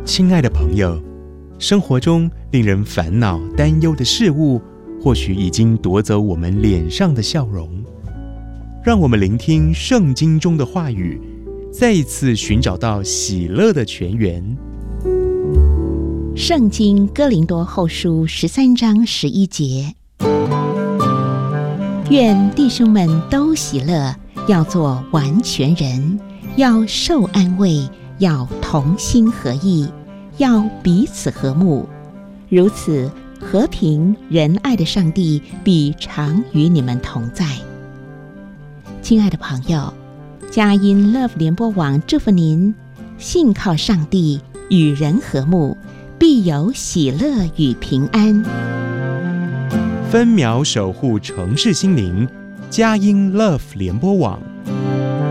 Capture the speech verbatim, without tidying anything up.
亲爱的朋友，生活中令人烦恼、担忧的事物，或许已经夺走我们脸上的笑容。让我们聆听圣经中的话语，再一次寻找到喜乐的泉源。 圣经哥林多后书十三章十一节：愿弟兄们都喜乐，要做完全人，要受安慰，要同心合意，要彼此和睦。如此，和平仁爱的上帝必常与你们同在。亲爱的朋友，佳音 Love 联播网祝福您，信靠上帝，与人和睦，必有喜乐与平安。 分秒守护城市心灵，佳音 Love 联播网。